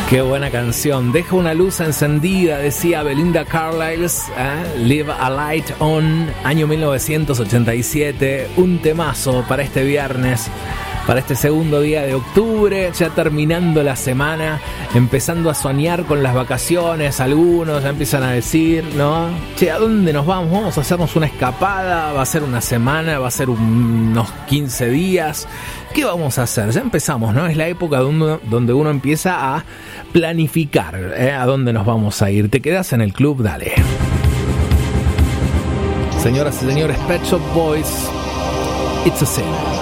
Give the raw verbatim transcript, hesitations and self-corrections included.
Qué buena canción. Deja una luz encendida, decía Belinda Carlisle. ¿eh? Leave a Light On, año mil novecientos ochenta y siete. Un temazo para este viernes, para este segundo día de octubre, ya terminando la semana, empezando a soñar con las vacaciones. Algunos ya empiezan a decir, ¿no? Che, ¿a dónde nos vamos? Vamos a hacernos una escapada, va a ser una semana, va a ser un, unos quince días. ¿Qué vamos a hacer? Ya empezamos, ¿no? Es la época donde, donde uno empieza a planificar, ¿eh? A dónde nos vamos a ir. ¿Te quedás en el club? Dale. Señoras y señores, Pet Shop Boys, It's a Sin.